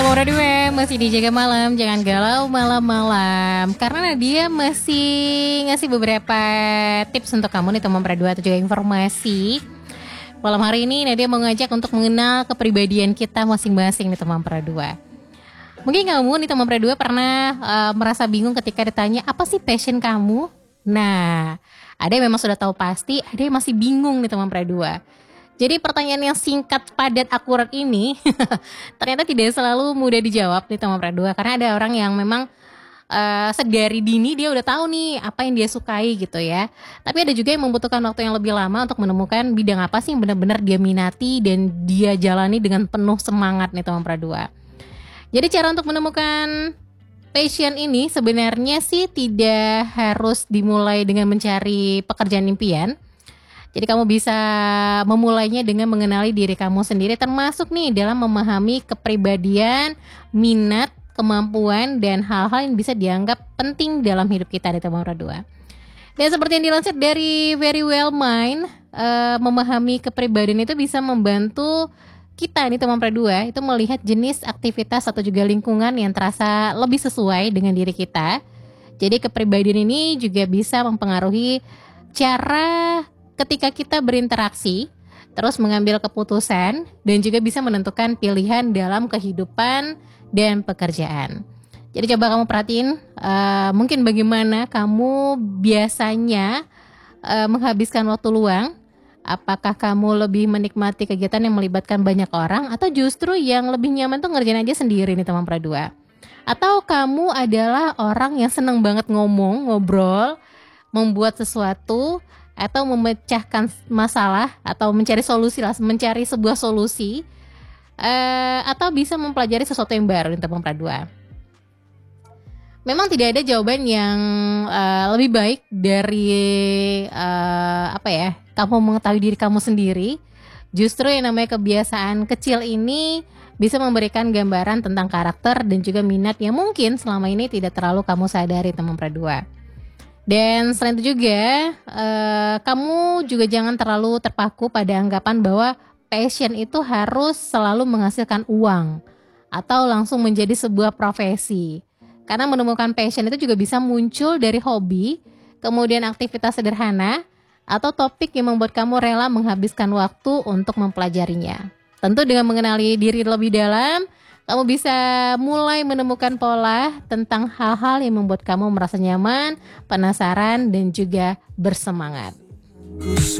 Teman Radioe masih dijaga malam, jangan galau malam-malam. Karena dia masih ngasih beberapa tips untuk kamu nih teman Radioe, atau juga informasi. Malam hari ini Nadia mau ngajak untuk mengenal kepribadian kita masing-masing nih teman Radioe. Mungkin kamu nih teman Radioe pernah merasa bingung ketika ditanya apa sih passion kamu? Nah, ada yang memang sudah tahu pasti, ada yang masih bingung nih teman Radioe. Jadi pertanyaan yang singkat, padat, akurat ini ternyata tidak selalu mudah dijawab nih teman Pradua. Karena ada orang yang memang sedari dini dia udah tahu nih apa yang dia sukai gitu ya. Tapi ada juga yang membutuhkan waktu yang lebih lama untuk menemukan bidang apa sih yang benar-benar dia minati dan dia jalani dengan penuh semangat nih teman Pradua. Jadi cara untuk menemukan passion ini sebenarnya sih tidak harus dimulai dengan mencari pekerjaan impian. Jadi kamu bisa memulainya dengan mengenali diri kamu sendiri, termasuk nih dalam memahami kepribadian, minat, kemampuan, dan hal-hal yang bisa dianggap penting dalam hidup kita di teman Radua. Dan seperti yang dilansir dari Very Well Mind, memahami kepribadian itu bisa membantu kita nih teman Radua itu melihat jenis aktivitas atau juga lingkungan yang terasa lebih sesuai dengan diri kita. Jadi kepribadian ini juga bisa mempengaruhi cara ketika kita berinteraksi, terus mengambil keputusan, dan juga bisa menentukan pilihan dalam kehidupan dan pekerjaan. Jadi coba kamu perhatiin, mungkin bagaimana kamu biasanya menghabiskan waktu luang. Apakah kamu lebih menikmati kegiatan yang melibatkan banyak orang, atau justru yang lebih nyaman tuh ngerjain aja sendiri nih teman Pradua? Atau kamu adalah orang yang seneng banget ngobrol, membuat sesuatu, atau memecahkan masalah atau mencari solusi lah, mencari sebuah solusi, atau bisa mempelajari sesuatu yang baru di teman Pradua. Memang tidak ada jawaban yang lebih baik dari kamu mengetahui diri kamu sendiri. Justru yang namanya kebiasaan kecil ini bisa memberikan gambaran tentang karakter dan juga minat yang mungkin selama ini tidak terlalu kamu sadari teman Pradua. Dan selain itu juga kamu juga jangan terlalu terpaku pada anggapan bahwa passion itu harus selalu menghasilkan uang atau langsung menjadi sebuah profesi. Karena menemukan passion itu juga bisa muncul dari hobi, kemudian aktivitas sederhana, atau topik yang membuat kamu rela menghabiskan waktu untuk mempelajarinya. Tentu dengan mengenali diri lebih dalam, kamu bisa mulai menemukan pola tentang hal-hal yang membuat kamu merasa nyaman, penasaran, dan juga bersemangat.